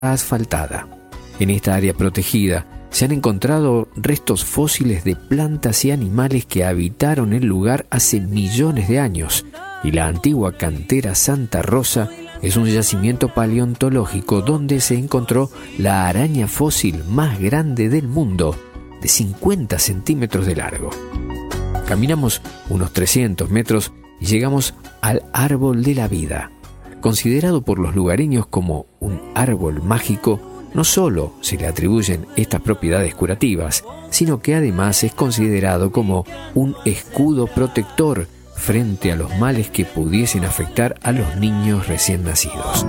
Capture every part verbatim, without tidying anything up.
asfaltada. En esta área protegida se han encontrado restos fósiles de plantas y animales que habitaron el lugar hace millones de años, y la antigua cantera Santa Rosa es un yacimiento paleontológico donde se encontró la araña fósil más grande del mundo, de cincuenta centímetros de largo. Caminamos unos trescientos metros y llegamos al árbol de la vida. Considerado por los lugareños como un árbol mágico, no solo se le atribuyen estas propiedades curativas, sino que además es considerado como un escudo protector frente a los males que pudiesen afectar a los niños recién nacidos.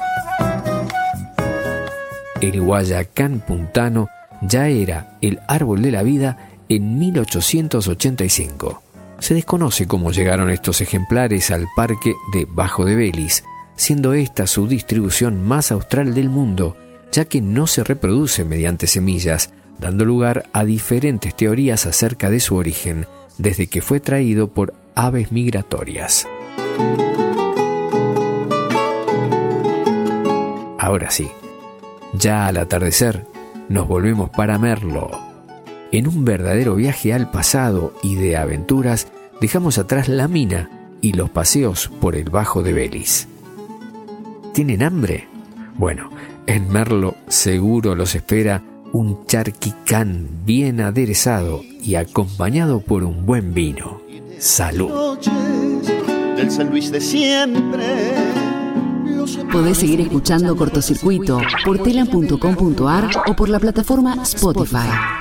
El Guayacán puntano ya era el árbol de la vida en mil ochocientos ochenta y cinco. Se desconoce cómo llegaron estos ejemplares al parque de Bajo de Belis, siendo esta su distribución más austral del mundo, ya que no se reproduce mediante semillas, dando lugar a diferentes teorías acerca de su origen, desde que fue traído por aves migratorias. Ahora sí, ya al atardecer, nos volvemos para Merlo. En un verdadero viaje al pasado y de aventuras, dejamos atrás la mina y los paseos por el Bajo de Belis. ¿Tienen hambre? Bueno, en Merlo seguro los espera un charquicán bien aderezado y acompañado por un buen vino. ¡Salud! Del San Luis de siempre. Podés seguir escuchando Cortocircuito por telam punto com punto ar o por la plataforma Spotify.